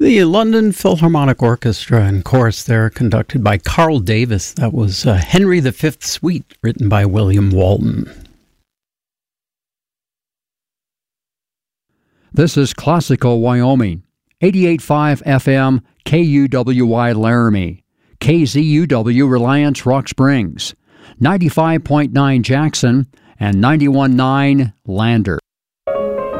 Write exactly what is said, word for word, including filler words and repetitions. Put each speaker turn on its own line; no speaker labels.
The London Philharmonic Orchestra and Chorus there, conducted by Carl Davis. That was uh, Henry the Fifth Suite, written by William Walton.
This is Classical Wyoming, eighty-eight point five F M, K U W Y Laramie, K Z U W Reliance Rock Springs, ninety-five point nine Jackson, and ninety-one point nine Lander.